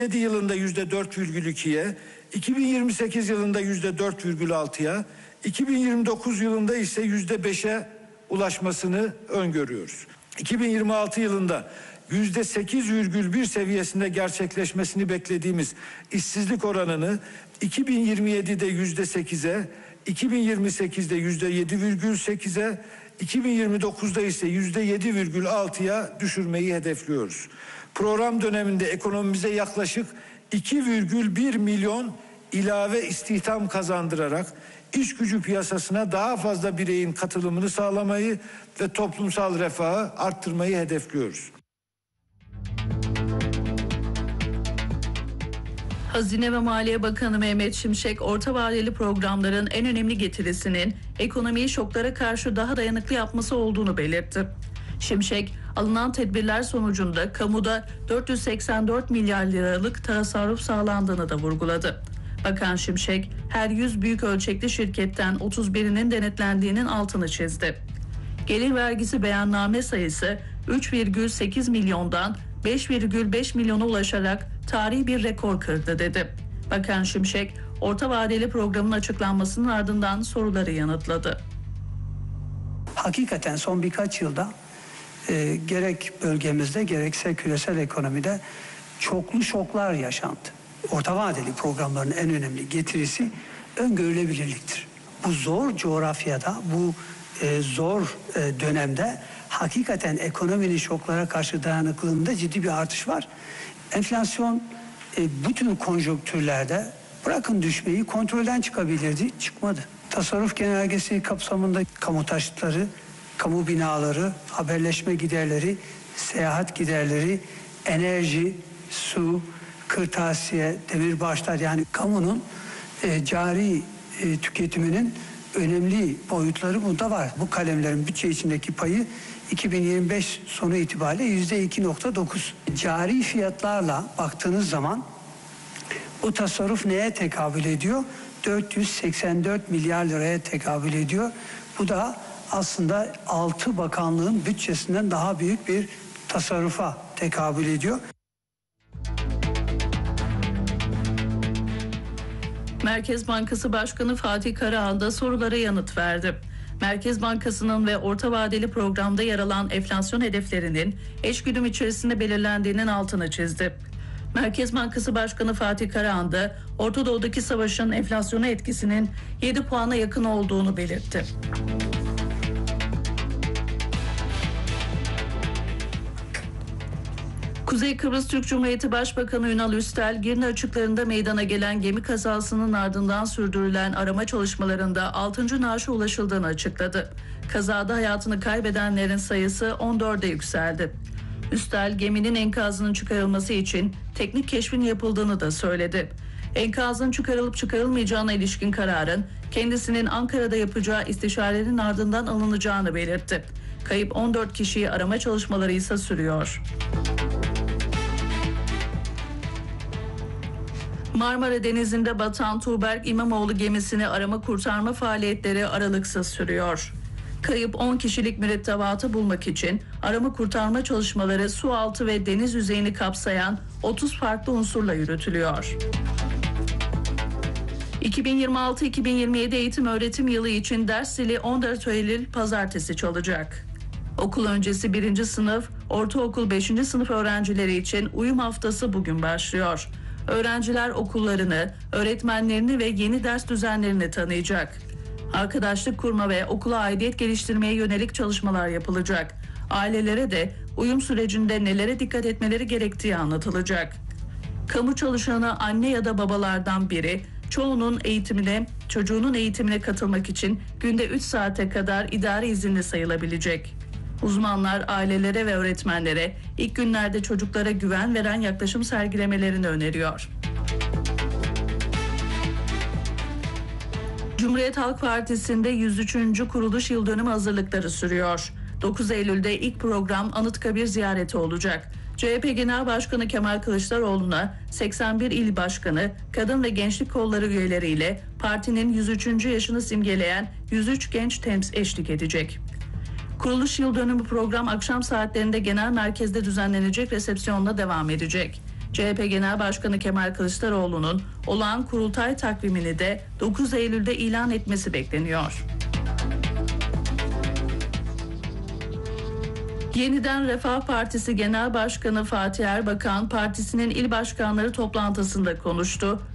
yılında %4,2'ye, 2028 yılında %4,6'ya, 2029 yılında ise %5'e ulaşmasını öngörüyoruz. 2026 yılında %8,1 seviyesinde gerçekleşmesini beklediğimiz işsizlik oranını 2027'de %8'e, 2028'de %7,8'e, 2029'da ise %7,6'ya düşürmeyi hedefliyoruz. Program döneminde ekonomimize yaklaşık 2,1 milyon ilave istihdam kazandırarak iş gücü piyasasına daha fazla bireyin katılımını sağlamayı ve toplumsal refahı arttırmayı hedefliyoruz. Hazine ve Maliye Bakanı Mehmet Şimşek, orta vadeli programların en önemli getirisinin ekonomiyi şoklara karşı daha dayanıklı yapması olduğunu belirtti. Şimşek, alınan tedbirler sonucunda kamuda 484 milyar liralık tasarruf sağlandığını da vurguladı. Bakan Şimşek, her 100 büyük ölçekli şirketten 31'inin denetlendiğinin altını çizdi. Gelir vergisi beyanname sayısı 3,8 milyondan 5,5 milyona ulaşarak tarihi bir rekor kırdı dedi. Bakan Şimşek, orta vadeli programın açıklanmasının ardından soruları yanıtladı. Hakikaten son birkaç yılda gerek bölgemizde gerekse küresel ekonomide çoklu şoklar yaşandı. Orta vadeli programların en önemli getirisi öngörülebilirliktir. Bu zor coğrafyada, bu zor dönemde hakikaten ekonominin şoklara karşı dayanıklılığında ciddi bir artış var. Enflasyon bütün konjonktürlerde bırakın düşmeyi kontrolden çıkabilirdi, çıkmadı. Tasarruf genelgesi kapsamında kamu taşıtları, kamu binaları, haberleşme giderleri, seyahat giderleri, enerji, su, kırtasiye, demirbaşlar, yani kamunun cari tüketiminin önemli boyutları bunda var. Bu kalemlerin bütçe içindeki payı 2025 sonu itibariyle %2,9. Cari fiyatlarla baktığınız zaman bu tasarruf neye tekabül ediyor? 484 milyar liraya tekabül ediyor. Bu da aslında 6 bakanlığın bütçesinden daha büyük bir tasarrufa tekabül ediyor. Merkez Bankası Başkanı Fatih Karahan da sorulara yanıt verdi. Merkez Bankası'nın ve orta vadeli programda yer alan enflasyon hedeflerinin eşgüdüm içerisinde belirlendiğinin altını çizdi. Merkez Bankası Başkanı Fatih Karahan da Orta Doğu'daki savaşın enflasyona etkisinin 7 puana yakın olduğunu belirtti. Kuzey Kıbrıs Türk Cumhuriyeti Başbakanı Ünal Üstel, Girne açıklarında meydana gelen gemi kazasının ardından sürdürülen arama çalışmalarında 6. naaşa ulaşıldığını açıkladı. Kazada hayatını kaybedenlerin sayısı 14'e yükseldi. Üstel, geminin enkazının çıkarılması için teknik keşfin yapıldığını da söyledi. Enkazın çıkarılıp çıkarılmayacağına ilişkin kararın kendisinin Ankara'da yapacağı istişarenin ardından alınacağını belirtti. Kayıp 14 kişiyi arama çalışmaları ise sürüyor. Marmara Denizi'nde batan Tuğberk İmamoğlu gemisini arama kurtarma faaliyetleri aralıksız sürüyor. Kayıp 10 kişilik mürettebatı bulmak için arama kurtarma çalışmaları su altı ve deniz yüzeyini kapsayan 30 farklı unsurla yürütülüyor. 2026-2027 eğitim öğretim yılı için ders zili 14 Eylül pazartesi çalacak. Okul öncesi 1. sınıf, ortaokul 5. sınıf öğrencileri için uyum haftası bugün başlıyor. Öğrenciler okullarını, öğretmenlerini ve yeni ders düzenlerini tanıyacak. Arkadaşlık kurma ve okula aidiyet geliştirmeye yönelik çalışmalar yapılacak. Ailelere de uyum sürecinde nelere dikkat etmeleri gerektiği anlatılacak. Kamu çalışanı anne ya da babalardan biri çocuğunun eğitimine katılmak için günde 3 saate kadar idari izinli sayılabilecek. Uzmanlar ailelere ve öğretmenlere ilk günlerde çocuklara güven veren yaklaşım sergilemelerini öneriyor. Cumhuriyet Halk Partisi'nde 103. kuruluş yıl dönümü hazırlıkları sürüyor. 9 Eylül'de ilk program Anıtkabir ziyareti olacak. CHP Genel Başkanı Kemal Kılıçdaroğlu'na 81 il başkanı, kadın ve gençlik kolları üyeleriyle partinin 103. yaşını simgeleyen 103 genç eşlik edecek. Kuruluş yıl dönümü program akşam saatlerinde genel merkezde düzenlenecek resepsiyonla devam edecek. CHP Genel Başkanı Kemal Kılıçdaroğlu'nun olağan kurultay takvimini de 9 Eylül'de ilan etmesi bekleniyor. Yeniden Refah Partisi Genel Başkanı Fatih Erbakan, partisinin il başkanları toplantısında konuştu.